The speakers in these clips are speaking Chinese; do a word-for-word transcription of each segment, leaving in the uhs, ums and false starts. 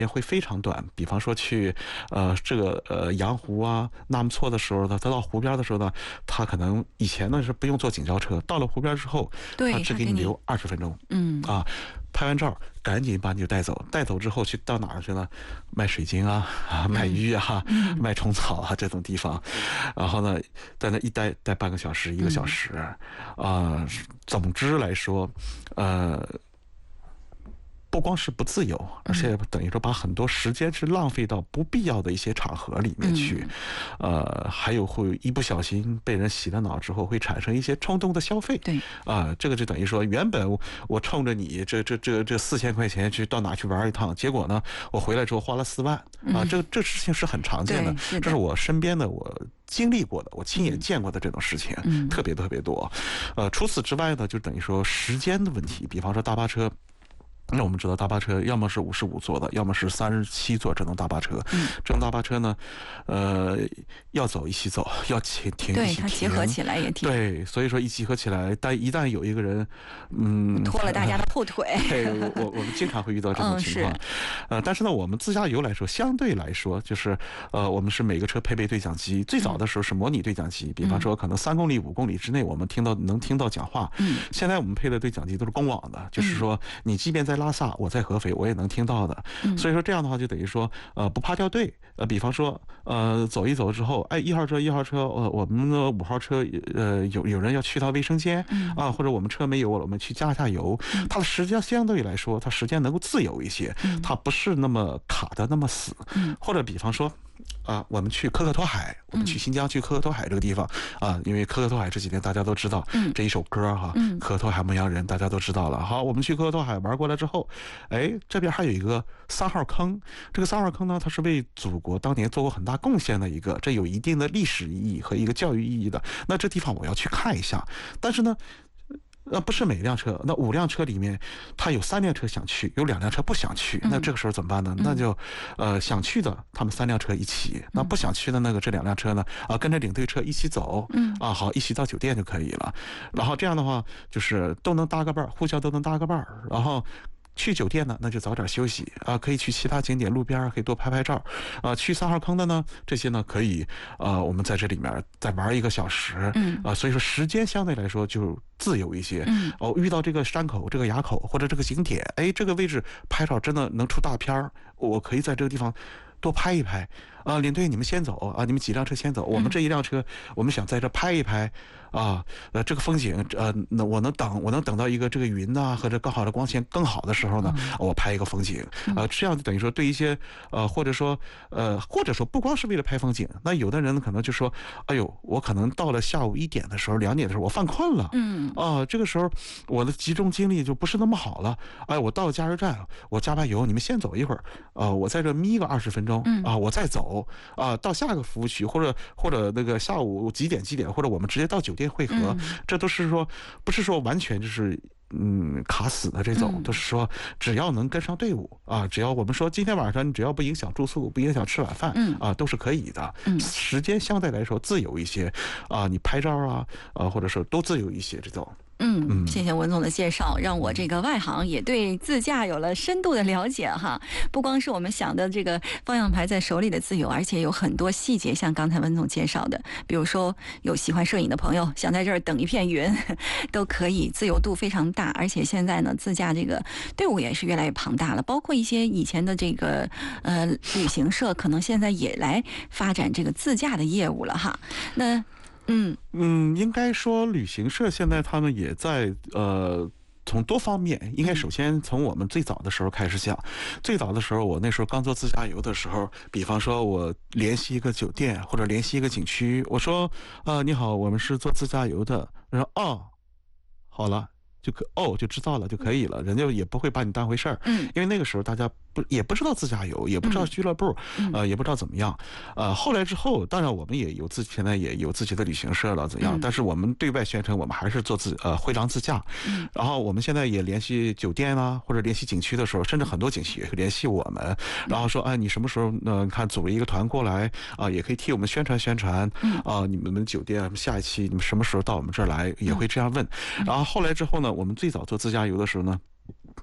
也会非常短。比方说去呃这个呃洋湖啊、纳木错的时候呢，他到湖边的时候呢，他可能以前呢是不用坐警交车，到了湖边之后，他对， 只给你留二十分钟， 嗯啊。拍完照，赶紧把你就带走。带走之后去到哪儿去呢？卖水晶啊，啊，卖鱼啊， 嗯、 卖虫草啊这种地方。然后呢，在那一待待半个小时、一个小时，啊、呃，总之来说，呃。不光是不自由，而且等于说把很多时间是浪费到不必要的一些场合里面去，嗯、呃，还有会一不小心被人洗了脑之后，会产生一些冲动的消费。 对， 啊、呃，这个就等于说，原本我冲着你这这这这四千块钱去到哪去玩一趟，结果呢，我回来之后花了四万啊、呃，这这事情是很常见的， 是的这是我身边的我经历过的，我亲眼见过的这种事情， 嗯、 特别特别多。呃，除此之外呢，就等于说时间的问题，比方说大巴车。那我们知道大巴车要么是五十五座的，要么是三十七座这种大巴车。 嗯， 这种大巴车呢，呃，要走一起走，要停停一起停。 对，它结合起来也挺。 对，所以说一集合起来，但一旦有一个人，嗯， 拖了大家的后腿。 对，我我我们经常会遇到这种情况。嗯、呃，但是呢，我们自驾游来说，相对来说，就是呃，我们是每个车配备对讲机。最早的时候是模拟对讲机，比方说可能三公里、五公里之内，我们听到能听到讲话。 嗯， 现在我们配的对讲机都是公网的，就是说你即便在拉萨，我在合肥，我也能听到的。所以说这样的话，就等于说，呃，不怕掉队。呃，比方说，呃，走一走之后，哎，一号车，一号车，呃，我们的五号车，呃，有有人要去到卫生间啊，或者我们车没油了，我们去加一下油。它的时间相对来说，它时间能够自由一些，它不是那么卡的那么死。或者比方说。啊，我们去可可托海，我们去新疆去可可托海这个地方啊，因为可可托海这几年大家都知道这一首歌哈，可可托海牧羊人大家都知道了。好，我们去可可托海玩过来之后，哎，这边还有一个三号坑，这个三号坑呢，它是为祖国当年做过很大贡献的一个，这有一定的历史意义和一个教育意义的。那这地方我要去看一下，但是呢。呃，不是每辆车，那五辆车里面，他有三辆车想去，有两辆车不想去，那这个时候怎么办呢？那就，呃，想去的他们三辆车一起，那不想去的那个这两辆车呢，啊，跟着领队车一起走，啊，好，一起到酒店就可以了。然后这样的话，就是都能搭个伴儿，互相都能搭个伴儿，然后。去酒店呢，那就早点休息啊，可以去其他景点路边可以多拍拍照啊。去三号坑的呢，这些呢可以呃，我们在这里面再玩一个小时，嗯啊，所以说时间相对来说就自由一些。嗯哦，遇到这个山口、这个垭口或者这个景点，哎，这个位置拍照真的能出大片儿，我可以在这个地方多拍一拍啊。领队你们先走啊，你们几辆车先走，我们这一辆车我们想在这拍一拍。啊，呃，这个风景，呃，那我能等，我能等到一个这个云呐、啊，和这更好的光线更好的时候呢，嗯、我拍一个风景，呃，这样就等于说对一些，呃，或者说，呃，或者说不光是为了拍风景，那有的人可能就说，哎呦，我可能到了下午一点的时候、两点的时候，我犯困了，嗯，啊，这个时候我的集中精力就不是那么好了，哎，我到了加油站，我加完油，你们先走一会儿，啊，我在这眯个二十分钟，啊，我再走，啊，到下个服务区或者或者那个下午几点几点，或者我们直接到酒店会合，这都是说不是说完全就是嗯卡死的这种，都是说只要能跟上队伍啊，只要我们说今天晚上你只要不影响住宿，不影响吃晚饭啊，都是可以的。时间相对来说自由一些啊，你拍照啊啊，或者说都自由一些这种。 嗯，谢谢文总的介绍，让我这个外行也对自驾有了深度的了解哈。不光是我们想的这个方向盘在手里的自由，而且有很多细节，像刚才文总介绍的，比如说有喜欢摄影的朋友想在这儿等一片云，都可以，自由度非常大。而且现在呢，自驾这个队伍也是越来越庞大了，包括一些以前的这个呃旅行社，可能现在也来发展这个自驾的业务了哈。那嗯嗯，应该说旅行社现在他们也在呃。从多方面，应该首先从我们最早的时候开始讲。最早的时候，我那时候刚做自驾游的时候，比方说我联系一个酒店或者联系一个景区，我说呃你好，我们是做自驾游的。他说哦，好了。就可哦就知道了就可以了，人家也不会把你当回事儿，嗯，因为那个时候大家不也不知道自驾游，也不知道俱乐部，呃，也不知道怎么样，呃，后来之后，当然我们也有自现在也有自己的旅行社了，怎样？但是我们对外宣称我们还是做自呃徽章自驾，嗯，然后我们现在也联系酒店啊，或者联系景区的时候，甚至很多景区也会联系我们，然后说哎，你什么时候呢？看组了一个团过来啊，也可以替我们宣传宣传，啊，你们的酒店下一期你们什么时候到我们这儿来，也会这样问，然后后来之后呢？我们最早做自驾游的时候呢，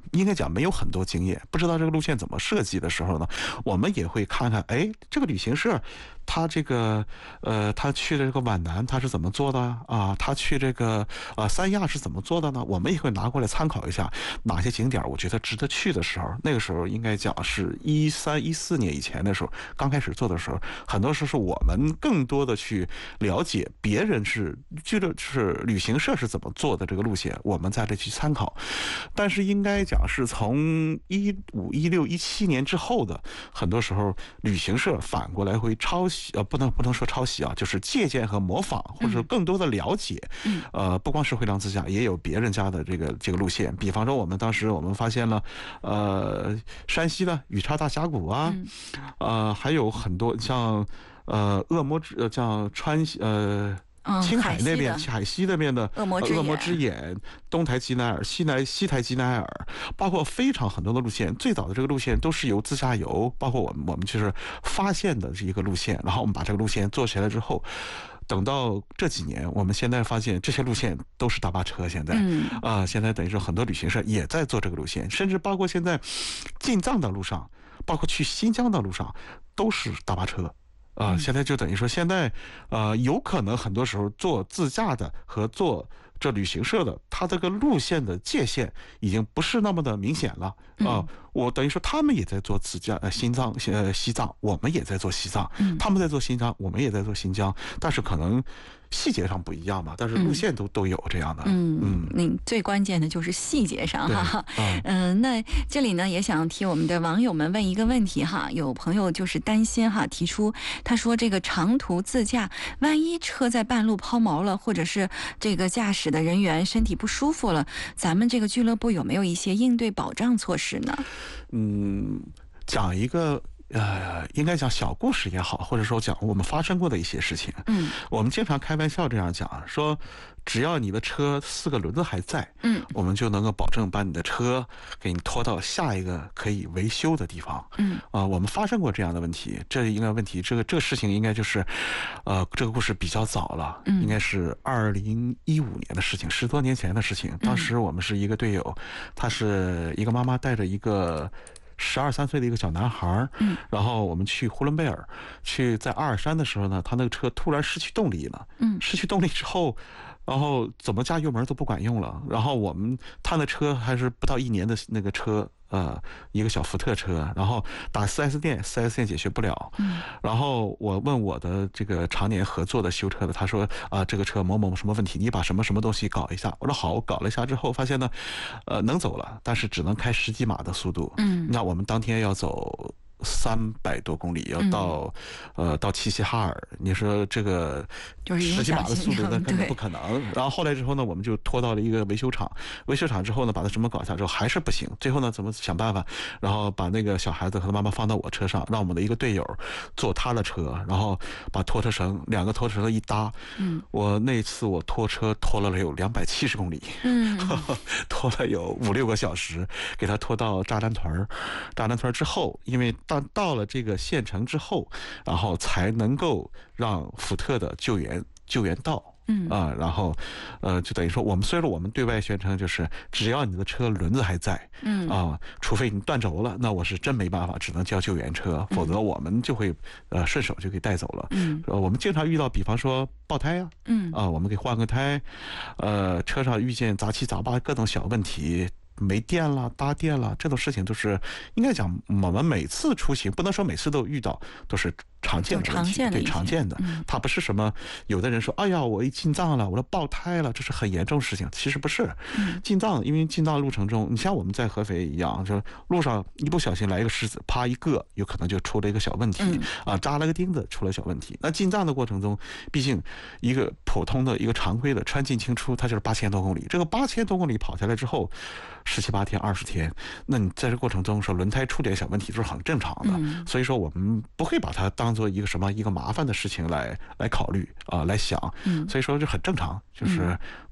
应该讲没有很多经验，不知道这个路线怎么设计的时候呢，我们也会看看，哎，这个旅行社他这个呃，他去的这个皖南他是怎么做的啊？他去这个呃三亚是怎么做的呢？我们也会拿过来参考一下，哪些景点我觉得值得去的时候，那个时候应该讲是一三一四年以前的时候，刚开始做的时候，很多时候是我们更多的去了解别人是觉得是旅行社是怎么做的这个路线，我们再来去参考。但是应该讲是从一五一六一七年之后的，很多时候旅行社反过来会抄袭。呃，不能不能说抄袭啊，就是借鉴和模仿，或者更多的了解。嗯，呃，不光是汇良自驾，也有别人家的这个这个路线。比方说，我们当时我们发现了，呃，山西的雨叉大峡谷啊，嗯、呃，还有很多像呃恶魔之呃像川呃。青海那边、海西那边的恶魔之眼、 恶魔之眼、东台吉乃尔、西南西台吉乃尔，包括非常很多的路线，最早的这个路线都是由自驾游，包括我们我们就是发现的这一个路线，然后我们把这个路线做起来之后。等到这几年，我们现在发现这些路线都是大巴车。现在，嗯啊、呃，现在等于说很多旅行社也在做这个路线，甚至包括现在进藏的路上，包括去新疆的路上，都是大巴车。啊、呃，现在就等于说，现在，呃，有可能很多时候做自驾的和做这旅行社的，它这个路线的界限已经不是那么的明显了啊、呃。我等于说，他们也在做自驾，呃，新藏，呃，西藏，我们也在做西藏，他们在做新疆，我们也在做新疆，但是可能细节上不一样嘛，但是路线都、嗯、都有这样的。 嗯嗯，嗯最关键的就是细节上哈。嗯、呃，那这里呢也想替我们的网友们问一个问题哈，有朋友就是担心哈，提出他说这个长途自驾，万一车在半路抛锚了，或者是这个驾驶的人员身体不舒服了，咱们这个俱乐部有没有一些应对保障措施呢？ 嗯，讲一个。呃，应该讲小故事也好，或者说讲我们发生过的一些事情。嗯，我们经常开玩笑这样讲，说只要你的车四个轮子还在，嗯，我们就能够保证把你的车给你拖到下一个可以维修的地方。嗯，啊、呃，我们发生过这样的问题，这应该问题，这个这个事情应该就是，呃，这个故事比较早了，嗯，应该是二零一五年的事情，十多年前的事情。当时我们是一个队友，他是一个妈妈带着一个。十二三岁的一个小男孩，嗯，然后我们去呼伦贝尔，去在阿尔山的时候呢，他那个车突然失去动力了，嗯，失去动力之后，然后怎么加油门都不管用了，然后我们他的车还是不到一年的那个车。呃，一个小福特车，然后打 四 S 店 ，四 S 店解决不了。嗯，然后我问我的这个常年合作的修车的，他说啊、呃，这个车某某什么问题，你把什么什么东西搞一下。我说好，我搞了一下之后，发现呢，呃，能走了，但是只能开十几码的速度。嗯，那我们当天要走。三百多公里要到，嗯、呃，到齐齐哈尔。你说这个十几码的速度，那根本不可能。然后后来之后呢，我们就拖到了一个维修厂。维修厂之后呢，把它什么搞一下之后还是不行。最后呢，怎么想办法？然后把那个小孩子和他妈妈放到我车上，让我们的一个队友坐他的车，然后把拖车绳两个拖车绳一搭。嗯，我那次我拖车拖了有两百七十公里，嗯，拖了有五六个小时，给他拖到扎丹屯儿。扎丹屯儿之后，因为到到了这个县城之后，然后才能够让福特的救援救援到。嗯啊，然后，呃，就等于说，我们虽然我们对外宣称就是，只要你的车轮子还在，嗯啊，除非你断轴了，那我是真没办法，只能叫救援车，否则我们就会呃顺手就给带走了。嗯，呃，我们经常遇到，比方说爆胎啊，嗯啊，我们给换个胎，呃，车上遇见杂七杂八各种小问题。没电了，搭电了，这种事情都是应该讲，我们每次出行不能说每次都遇到，都是常见的问题，对常见的，它不是什么。有的人说，哎呀，我一进藏了，我都爆胎了，这是很严重的事情。其实不是，进藏，因为进藏路程中，你像我们在合肥一样，就路上一不小心来一个狮子，啪一个，有可能就出了一个小问题，啊，扎了个钉子，出了小问题。那进藏的过程中，毕竟一个普通的一个常规的穿进清出，它就是八千多公里，这个八千多公里跑下来之后。十七八天、二十天，那你在这过程中说轮胎出点小问题，这是很正常的。嗯、所以说，我们不会把它当做一个什么一个麻烦的事情来来考虑啊、呃，来想。嗯、所以说这很正常，就是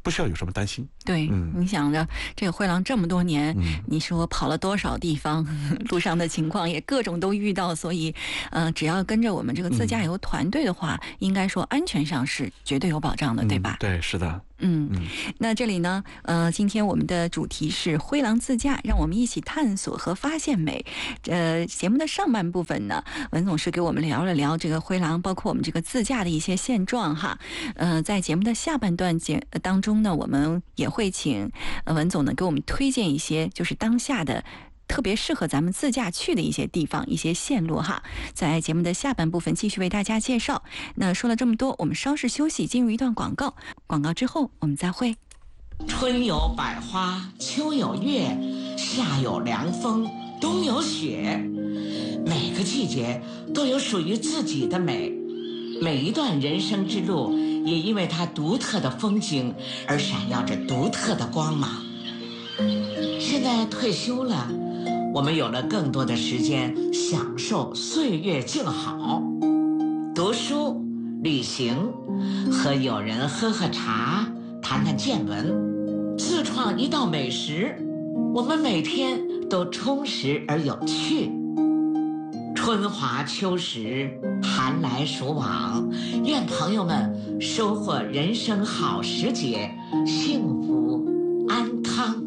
不需要有什么担心。 对， 嗯， 你想着这个灰狼这么多年， 嗯， 你说跑了多少地方，路上的情况也各种都遇到，所以，呃，只要跟着我们这个自驾游团队的话，嗯、应该说安全上是绝对有保障的， 嗯、 对吧？ 对，是的。 嗯， 嗯， 那这里呢，呃，今天我们的主题是灰狼自驾，让我们一起探索和发现美。呃，节目的上半部分呢，文总是给我们聊了聊这个灰狼，包括我们这个自驾的一些现状哈。呃，在节目的下半段节当中呢，我们也会请呃文总呢给我们推荐一些就是当下的特别适合咱们自驾去的一些地方、一些线路哈，在节目的下半部分继续为大家介绍。那说了这么多，我们稍事休息，进入一段广告。广告之后我们再会。 春有百花，秋有月，夏有凉风，冬有雪。每个季节都有属于自己的美，每一段人生之路也因为它独特的风景而闪耀着独特的光芒。现在退休了，我们有了更多的时间享受岁月静好，读书、旅行，和友人喝喝茶，谈谈见闻，自创一道美食，我们每天都充实而有趣。春华秋实，寒来暑往，愿朋友们收获人生好时节，幸福安康。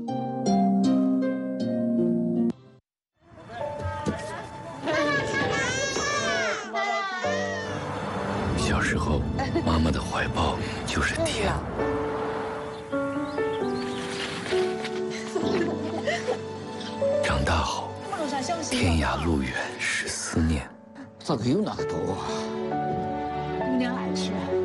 小时候，妈妈的怀抱就是天。长大后，天涯路远是思念。 咋个有那个多啊？ 姑娘爱吃。